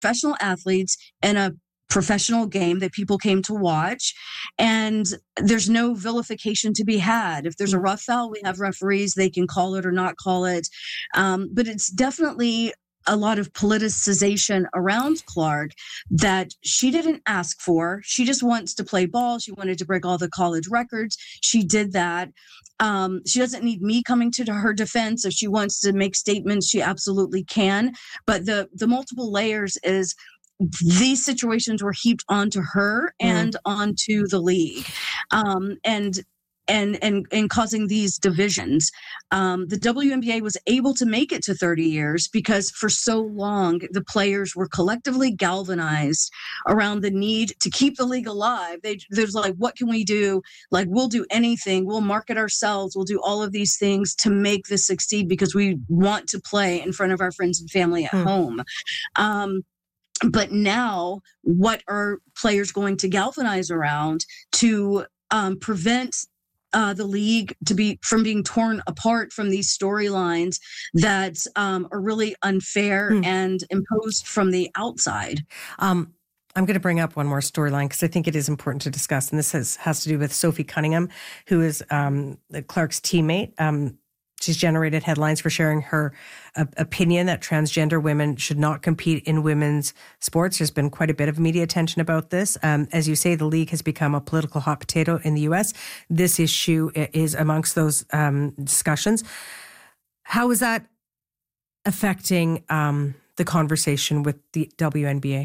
professional athletes in a professional game that people came to watch, and there's no vilification to be had. If there's a rough foul, we have referees, they can call it or not call it. But it's definitely a lot of politicization around Clark that she didn't ask for. She just wants to play ball. She wanted to break all the college records. She did that. She doesn't need me coming to her defense. If she wants to make statements, she absolutely can. But the multiple layers is these situations were heaped onto her and onto the league, and causing these divisions. The WNBA was able to make it to 30 years because for so long, the players were collectively galvanized around the need to keep the league alive. There's like, what can we do? Like, we'll do anything. We'll market ourselves. We'll do all of these things to make this succeed because we want to play in front of our friends and family at home. But now, what are players going to galvanize around to prevent the league from being torn apart from these storylines that are really unfair and imposed from the outside? I'm going to bring up one more storyline because I think it is important to discuss, and this has to do with Sophie Cunningham, who is Clark's teammate. She's generated headlines for sharing her opinion that transgender women should not compete in women's sports. There's been quite a bit of media attention about this. As you say, the league has become a political hot potato in the U.S. This issue is amongst those discussions. How is that affecting the conversation with the WNBA?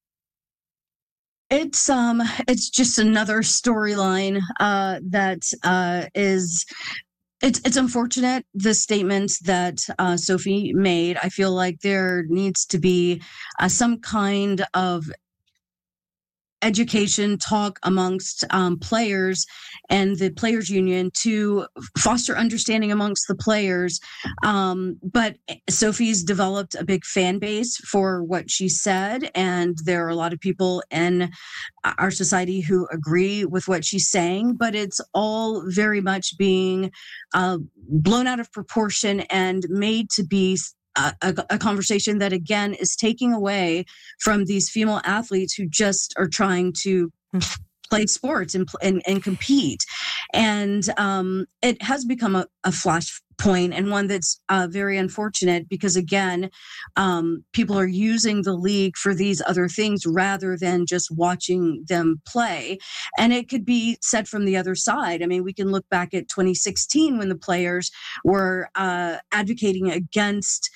It's just another storyline that is. It's unfortunate, the statements that Sophie made. I feel like there needs to be some kind of education talk amongst players and the players union to foster understanding amongst the players. But Sophie's developed a big fan base for what she said, and there are a lot of people in our society who agree with what she's saying, but it's all very much being blown out of proportion and made to be a conversation that, again, is taking away from these female athletes who just are trying to play sports and compete. And it has become a flashpoint, and one that's very unfortunate because, again, people are using the league for these other things rather than just watching them play. And it could be said from the other side. I mean, we can look back at 2016 when the players were advocating against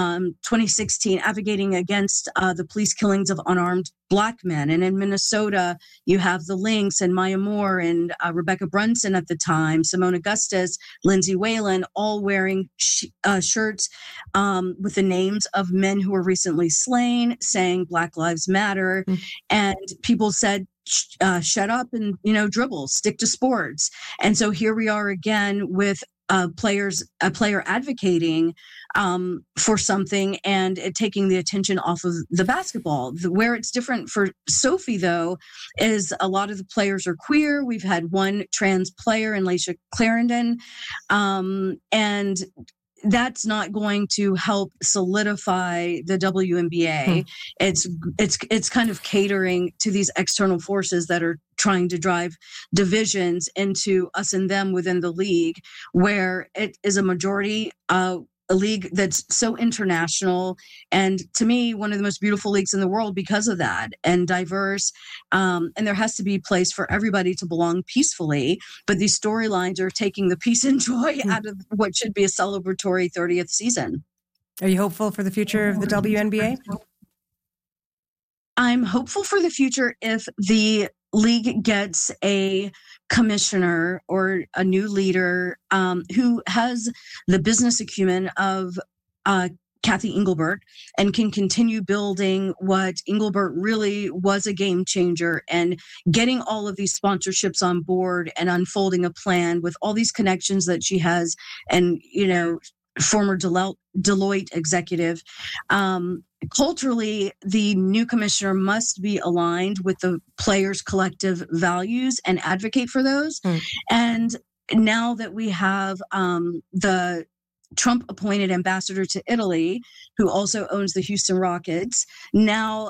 the police killings of unarmed Black men. And in Minnesota, you have the Lynx and Maya Moore and Rebecca Brunson at the time, Simone Augustus, Lindsay Whalen, all wearing shirts with the names of men who were recently slain, saying Black Lives Matter. And people said, shut up and, dribble, stick to sports. And so here we are again with a player advocating for something and it taking the attention off of the basketball. Where it's different for Sophie, though, is a lot of the players are queer. We've had one trans player in Laisha Clarendon, and that's not going to help solidify the WNBA. It's kind of catering to these external forces that are trying to drive divisions into us and them within the league, where it is a majority a league that's so international, and to me, one of the most beautiful leagues in the world because of that, and diverse. And there has to be a place for everybody to belong peacefully. But these storylines are taking the peace and joy out of what should be a celebratory 30th season. Are you hopeful for the future of the WNBA? I'm hopeful for the future if the league gets a commissioner or a new leader who has the business acumen of Kathy Engelbert and can continue building what Engelbert really was, a game changer, and getting all of these sponsorships on board and unfolding a plan with all these connections that she has, and, former Deloitte executive. Culturally, the new commissioner must be aligned with the players' collective values and advocate for those. And now that we have the Trump appointed ambassador to Italy, who also owns the Houston Rockets. Now